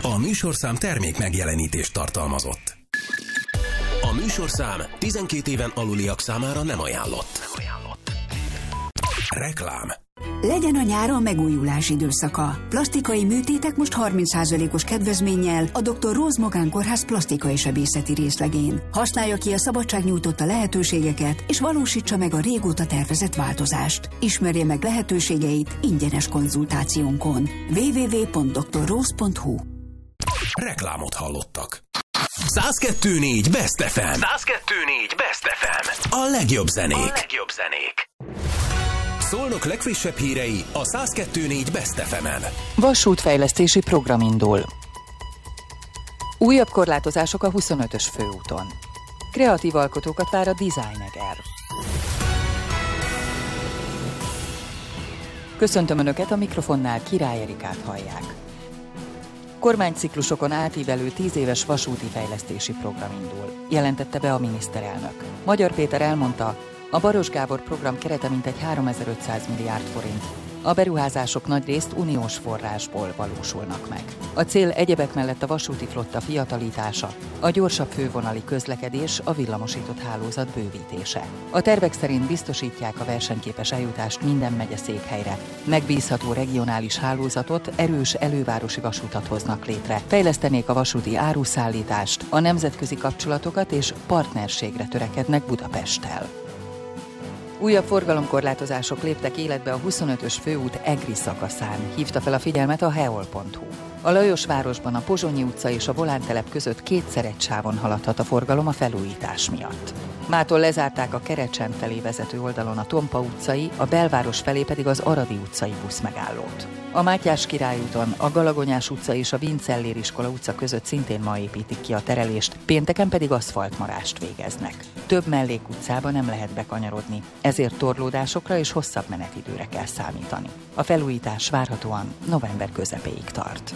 A műsorszám termék megjelenítést tartalmazott. A műsorszám 12 éven aluliak számára nem ajánlott. Reklám. Legyen a nyáron megújulás időszaka. Plastikai műtétek most 30%-os kedvezménnyel a Dr. Rose Magánkórház plastikai sebészeti részlegén. Használja ki a szabadság nyújtotta lehetőségeket, és valósítsa meg a régóta tervezett változást. Ismerje meg lehetőségeit ingyenes konzultációnkon. www.drrose.hu. Reklámot hallottak. 102.4 Best FM. 102.4 Best FM. A legjobb zenék. Szolnok legfrissebb hírei a 102.4 Best FM-en. Vasútfejlesztési program indul. Újabb korlátozások a 25-ös főúton. Kreatív alkotókat vár a Designeger. Köszöntöm Önöket, a mikrofonnál Király Erikát hallják. Kormányciklusokon átívelő 10 éves vasúti fejlesztési program indul, jelentette be a miniszterelnök. Magyar Péter elmondta, a Baross Gábor program kerete mintegy 3500 milliárd forint. A beruházások nagyrészt uniós forrásból valósulnak meg. A cél egyebek mellett a vasúti flotta fiatalítása, a gyorsabb fővonali közlekedés, a villamosított hálózat bővítése. A tervek szerint biztosítják a versenyképes eljutást minden megyeszékhelyre, megbízható regionális hálózatot, erős elővárosi vasutat hoznak létre, fejlesztenék a vasúti áruszállítást, a nemzetközi kapcsolatokat és partnerségre törekednek Budapesttel. Újabb forgalomkorlátozások léptek életbe a 25-ös főút Egri szakaszán, hívta fel a figyelmet a heol.hu. A Lajosvárosban a Pozsonyi utca és a Volántelep között kétszer egy sávon haladhat a forgalom a felújítás miatt. Mától lezárták a Kerecsen felé vezető oldalon a Tompa utcai, a belváros felé pedig az Aradi utcai buszmegállót. A Mátyás Király úton, a Galagonyás utca és a Vincellér iskola utca között szintén ma építik ki a terelést, pénteken pedig aszfaltmarást végeznek. Több mellékutcába nem lehet bekanyarodni, ezért torlódásokra és hosszabb menetidőre kell számítani. A felújítás várhatóan november közepéig tart.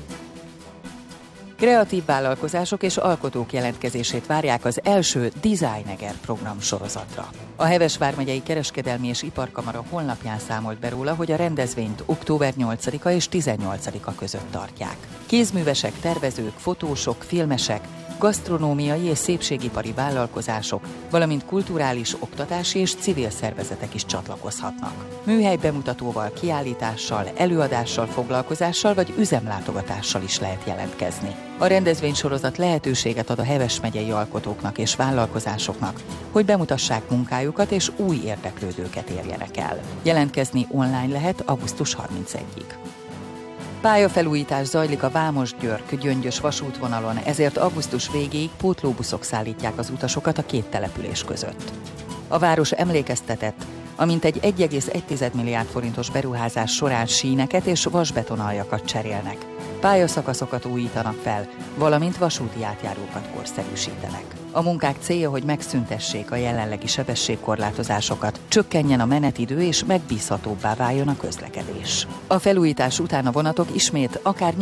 Kreatív vállalkozások és alkotók jelentkezését várják az első Designeger program sorozatra. A Heves vármegyei Kereskedelmi és Iparkamara honlapján számolt be róla, hogy a rendezvényt október 8-a és 18-a között tartják. Kézművesek, tervezők, fotósok, filmesek, gasztronómiai és szépségipari vállalkozások, valamint kulturális, oktatási és civil szervezetek is csatlakozhatnak. Műhely bemutatóval, kiállítással, előadással, foglalkozással vagy üzemlátogatással is lehet jelentkezni. A rendezvénysorozat lehetőséget ad a Heves megyei alkotóknak és vállalkozásoknak, hogy bemutassák munkájukat és új érdeklődőket érjenek el. Jelentkezni online lehet augusztus 31-ig. Pályafelújítás zajlik a Vámos-Györk-Gyöngyös vasútvonalon, ezért augusztus végéig pótlóbuszok szállítják az utasokat a két település között. A város emlékeztetett, amint egy 1,1 milliárd forintos beruházás során síneket és vasbetonaljakat cserélnek, pályaszakaszokat újítanak fel, valamint vasúti átjárókat korszerűsítenek. A munkák célja, hogy megszüntessék a jelenlegi sebességkorlátozásokat, csökkenjen a menetidő és megbízhatóbbá váljon a közlekedés. A felújítás után a vonatok ismét akár